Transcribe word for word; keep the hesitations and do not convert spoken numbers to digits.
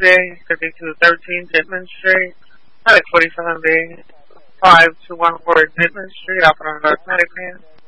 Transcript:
Tuesday, fifty-two thirteen Pittman Street, Medic forty-seven B, five two one four Pittman Street, Operator Medic Man.